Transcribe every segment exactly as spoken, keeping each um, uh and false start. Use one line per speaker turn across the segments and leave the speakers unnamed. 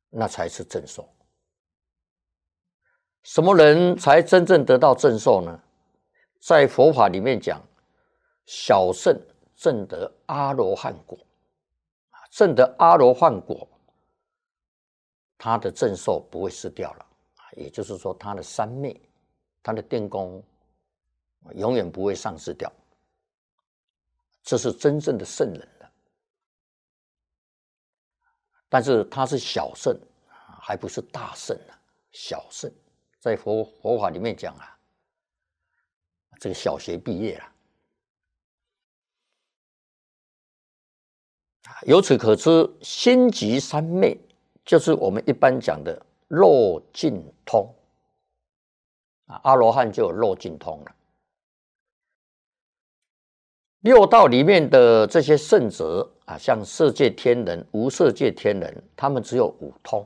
那才是正受。什么人才真正得到正受呢？在佛法里面讲，小圣证得阿罗汉果，证得阿罗汉果，他的正受不会失掉了，也就是说，他的三昧，他的定功永远不会丧失掉。这是真正的圣人了。但是他是小圣，还不是大圣啊。小圣在佛佛法里面讲啊，这个小学毕业了。由此可知，心即三昧，就是我们一般讲的漏尽通。阿罗汉就有漏尽通了。六道里面的这些圣者啊，像色界天人、无色界天人，他们只有五通，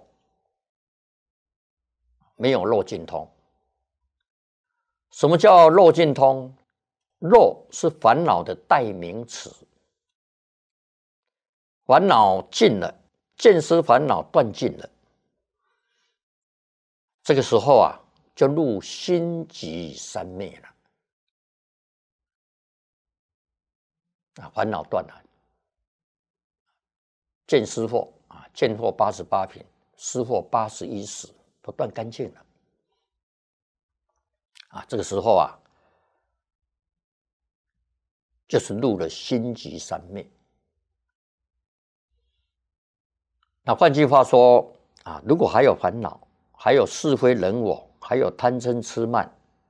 没有漏尽通。什么叫漏尽通？漏是烦恼的代名词，烦恼尽了，见思烦恼断尽了，这个时候啊，就入心即三昧了。啊，烦恼断了，见思惑啊，见惑八十八品，思惑八十一识，都断干净了。啊，这个时候啊，就是入了心即三昧。那换句话说啊，如果还有烦恼，还有是非人我，还有贪嗔痴慢，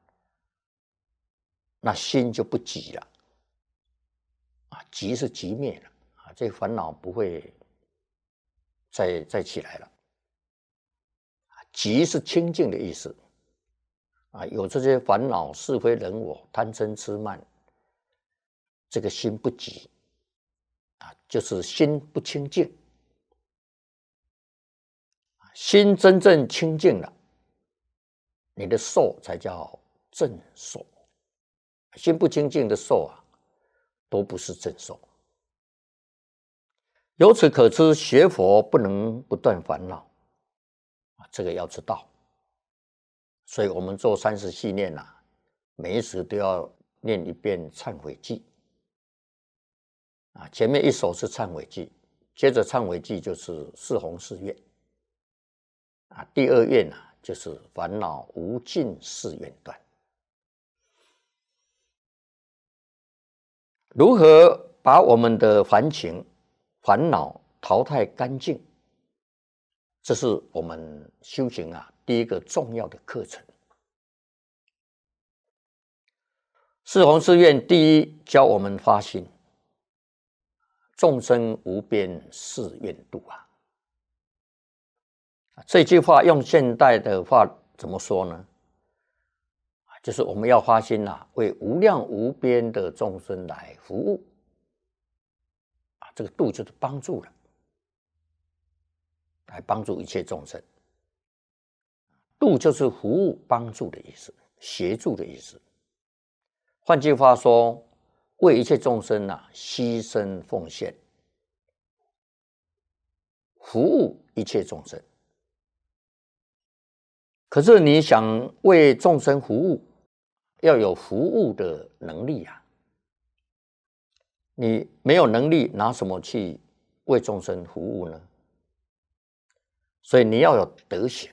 那心就不寂了。啊，寂是寂灭了啊，这烦恼不会再再起来了。寂是清净的意思啊，有这些烦恼、是非人我、贪嗔痴慢，这个心不寂啊，就是心不清净。心真正清净了，你的受才叫正受。心不清净的受啊，都不是正受。由此可知，学佛不能不断烦恼，这个要知道。所以我们做三十系念啊，每一时都要念一遍忏悔记。啊，前面一首是忏悔记，接着忏悔记就是四弘誓愿。啊，第二愿啊，就是烦恼无尽誓愿断。如何把我们的烦情、烦恼淘汰干净？这是我们修行啊第一个重要的课程。四弘誓愿第一教我们发心，众生无边誓愿度啊。这句话用现代的话怎么说呢？就是我们要发心啊，为无量无边的众生来服务。啊，这个度就是帮助了，来帮助一切众生。度就是服务、帮助的意思，协助的意思。换句话说，为一切众生啊，牺牲奉献，服务一切众生。可是你想为众生服务，要有服务的能力啊。你没有能力，拿什么去为众生服务呢？所以你要有德行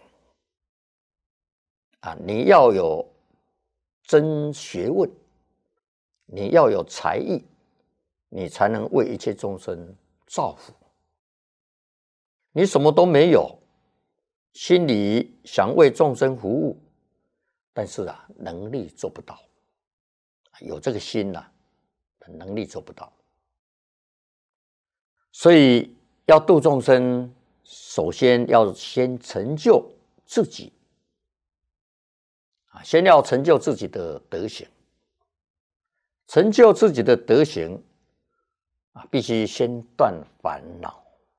啊，你要有真学问，你要有才艺，你才能为一切众生造福。你什么都没有，心里想为众生服务，但是啊，能力做不到。有这个心啊，能力做不到。所以要度众生，首先要先成就自己啊，先要成就自己的德行。成就自己的德行啊，必须先断烦恼。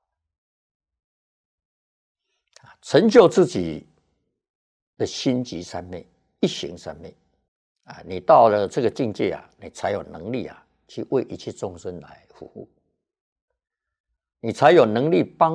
成就自己的心即三昧，一行三昧啊！你到了这个境界啊，你才有能力啊，去为一切众生来服务，你才有能力帮